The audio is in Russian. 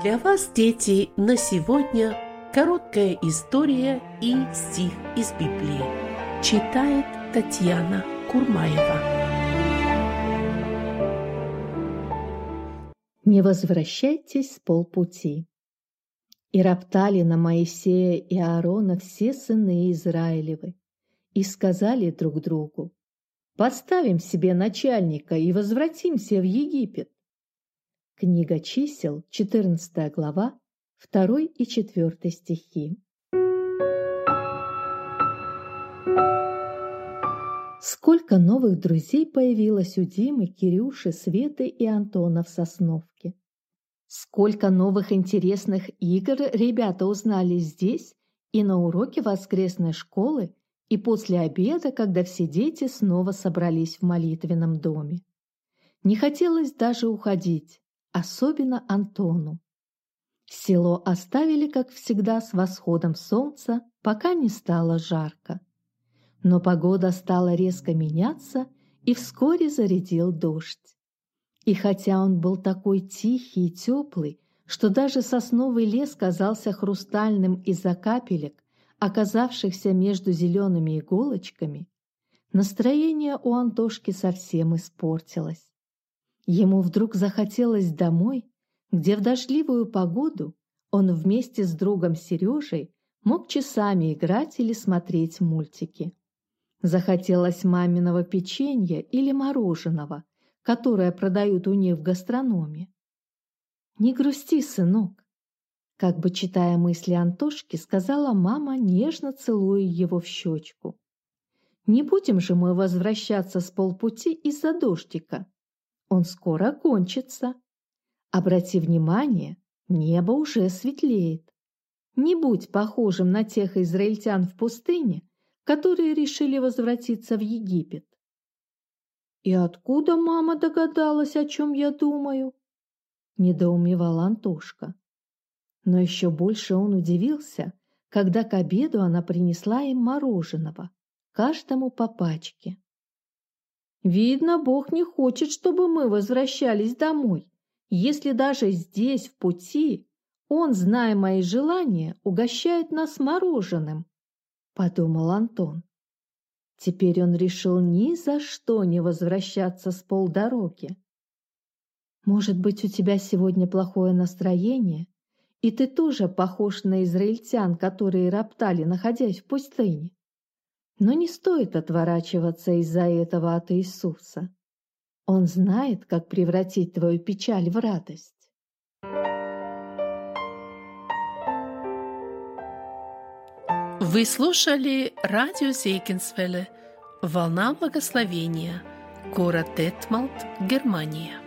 Для вас, дети, на сегодня короткая история и стих из Библии. Читает Татьяна Курмаева. Не возвращайтесь с полпути. И роптали на Моисея и Аарона все сыны Израилевы, и сказали друг другу: «Поставим себе начальника и возвратимся в Египет». Книга Чисел, 14 глава, 2 и 4 стихи. Сколько новых друзей появилось у Димы, Кирюши, Светы и Антона в Сосновке. Сколько новых интересных игр ребята узнали здесь и на уроке воскресной школы, и после обеда, когда все дети снова собрались в молитвенном доме. Не хотелось даже уходить, особенно Антону. Село оставили, как всегда, с восходом солнца, пока не стало жарко. Но погода стала резко меняться, и вскоре зарядил дождь. И хотя он был такой тихий и теплый, что даже сосновый лес казался хрустальным из-за капелек, оказавшихся между зелеными иголочками, настроение у Антошки совсем испортилось. Ему вдруг захотелось домой, где в дождливую погоду он вместе с другом Сережей мог часами играть или смотреть мультики. Захотелось маминого печенья или мороженого, которое продают у них в гастрономе. «Не грусти, сынок», как бы читая мысли Антошки, сказала мама, нежно целуя его в щечку. «Не будем же мы возвращаться с полпути из-за дождика. Он скоро кончится. Обрати внимание, небо уже светлеет. Не будь похожим на тех израильтян в пустыне, которые решили возвратиться в Египет». «И откуда мама догадалась, о чем я думаю?» – недоумевал Антошка. Но еще больше он удивился, когда к обеду она принесла им мороженого, каждому по пачке. «Видно, Бог не хочет, чтобы мы возвращались домой, если даже здесь, в пути, Он, зная мои желания, угощает нас мороженым», – подумал Антон. Теперь он решил ни за что не возвращаться с полдороги. «Может быть, у тебя сегодня плохое настроение, и ты тоже похож на израильтян, которые роптали, находясь в пустыне. Но не стоит отворачиваться из-за этого от Иисуса. Он знает, как превратить твою печаль в радость». Вы слушали радио Зейгенсвелле «Волна благословения», город Детмалт, Германия.